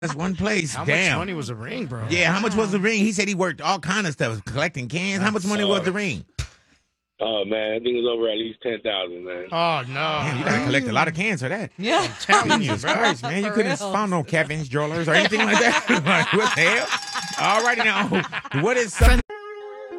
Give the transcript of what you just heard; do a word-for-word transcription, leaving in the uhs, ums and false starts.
That's one place. How Damn. much money was a ring, bro? Yeah, how much was the ring? He said he worked all kind of stuff, collecting cans. How much money was the ring? Oh, man, I think it was over at least ten thousand dollars, man. Oh, no. Damn, you got to collect a lot of cans for that. Yeah. Jesus Christ, man. You For couldn't real. found no Kevin's jewelers or anything like that. Like, what the hell? All righty now. What is something